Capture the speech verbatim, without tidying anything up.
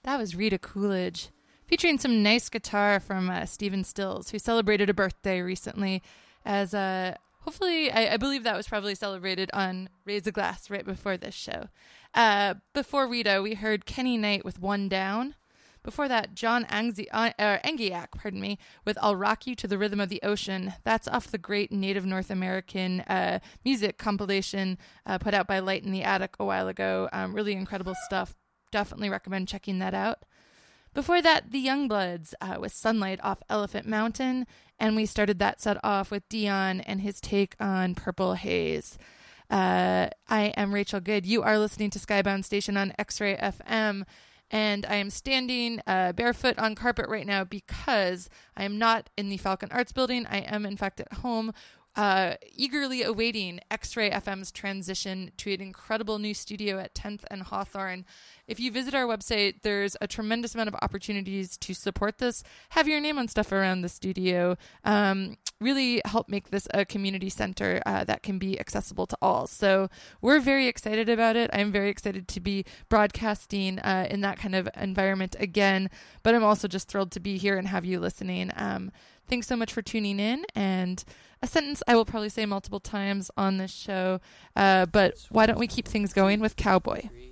That was Rita Coolidge, featuring some nice guitar from uh, Stephen Stills, who celebrated a birthday recently. As uh, hopefully, I, I believe that was probably celebrated on Raise a Glass right before this show. Uh, before Rita, we heard Kenny Knight with One Down. Before that, John Angzi- uh, uh, Angiak, pardon me, with I'll Rock You to the Rhythm of the Ocean. That's off the great Native North American uh, music compilation uh, put out by Light in the Attic a while ago. Um, really incredible stuff. Definitely recommend checking that out. Before that, the Youngbloods uh, with Sunlight off Elephant Mountain. And we started that set off with Dion and his take on Purple Haze. Uh, I am Rachel Good. You are listening to Skybound Station on X-Ray F M. And I am standing uh, barefoot on carpet right now because I am not in the Falcon Arts Building. I am, in fact, at home, uh, eagerly awaiting X-Ray F M's transition to an incredible new studio at tenth and Hawthorne. If you visit our website, there's a tremendous amount of opportunities to support this, have your name on stuff around the studio, um, really help make this a community center uh, that can be accessible to all. So we're very excited about it. I'm very excited to be broadcasting uh, in that kind of environment again, but I'm also just thrilled to be here and have you listening. Um, thanks so much for tuning in, and a sentence I will probably say multiple times on this show, uh, but why don't we keep things going with Cowboy?